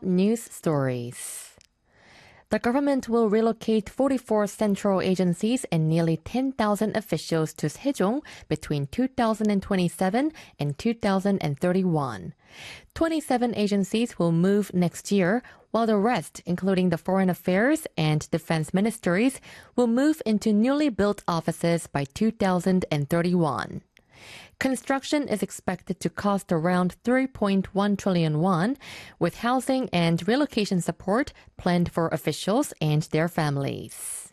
news stories. The government will relocate 44 central agencies and nearly 10,000 officials to Sejong between 2027 and 2031. 27 agencies will move next year, while the rest, including the Foreign Affairs and Defense Ministries, will move into newly built offices by 2031. Construction is expected to cost around 3.1 trillion won, with housing and relocation support planned for officials and their families.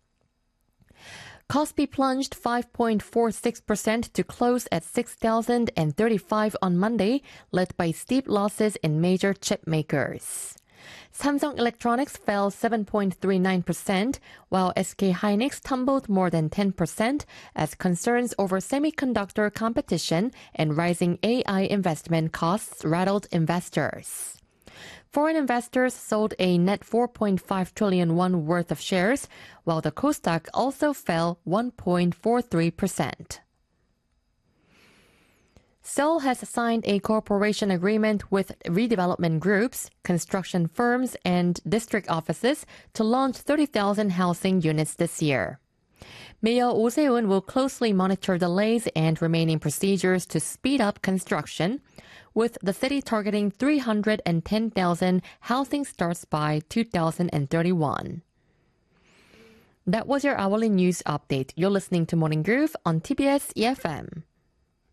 Kospi plunged 5.46% to close at 6,035 on Monday, led by steep losses in major chip makers. Samsung Electronics fell 7.39%, while SK hynix tumbled more than 10% as concerns over semiconductor competition and rising AI investment costs rattled investors. Foreign investors sold a net 4.5 trillion won worth of shares, while the Kosdaq also fell 1.43%. Seoul has signed a cooperation agreement with redevelopment groups, construction firms, and district offices to launch 30,000 housing units this year. Mayor Oh Se-eun will closely monitor delays and remaining procedures to speed up construction, with the city targeting 310,000 housing starts by 2031. That was your hourly news update. You're listening to Morning Groove on TBS EFM.